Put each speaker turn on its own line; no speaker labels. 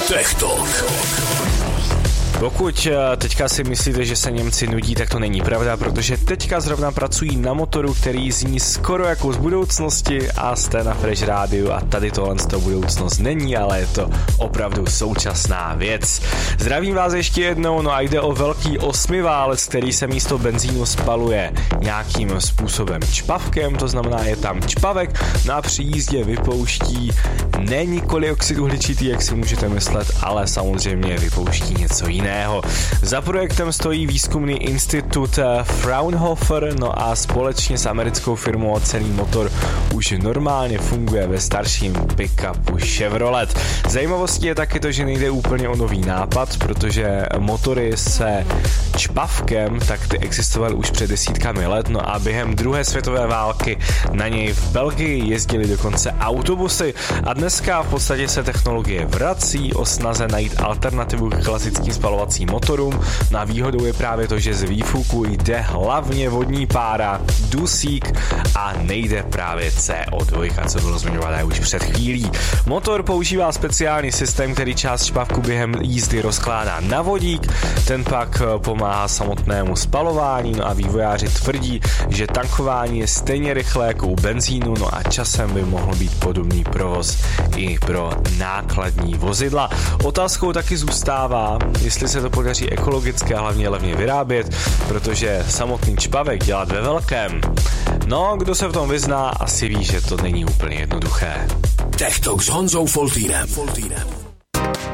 Tech Talk.
Pokud teďka si myslíte, že se Němci nudí, tak to není pravda, protože teďka zrovna pracují na motoru, který zní skoro jako z budoucnosti a jste na Fresh Rádiu a tady tohle z toho budoucnost není, ale je to opravdu současná věc. Zdravím vás ještě jednou, no a jde o velký osmiválec, který se místo benzínu spaluje nějakým způsobem čpavkem, to znamená je tam čpavek, no a při jízdě vypouští ne nikoli oxid uhličitý, jak si můžete myslet, ale samozřejmě vypouští něco jiného. Za projektem stojí výzkumný institut Fraunhofer, no a společně s americkou firmou celý motor už normálně funguje ve starším pick-upu Chevrolet. Zajímavostí je taky to, že nejde úplně o nový nápad, protože motory se čpavkem, tak ty existovaly už před desítkami let, no a během druhé světové války na něj v Belgii jezdili dokonce autobusy a dneska v podstatě se technologie vrací o snaze najít alternativu k klasickým spalovacím motorům. No a výhodou je právě to, že z výfuku jde hlavně vodní pára, dusík a nejde právě CO2, co bylo zmiňované už před chvílí. Motor používá speciální systém, který část čpavku během jízdy rozkládá na vodík, ten pak pomáhá samotnému spalování, no a vývojáři tvrdí, že tankování je stejně rychlé jako u benzínu, no a časem by mohl být podobný provoz i pro nákladní vozidla. Otázkou taky zůstává, jestli se to podaří ekologicky a hlavně levně vyrábět, protože samotný čpavek dělat ve velkém. No, kdo se v tom vyzná, asi ví, že to není úplně jednoduché.
Tech Talk s Honzou Foltýnem.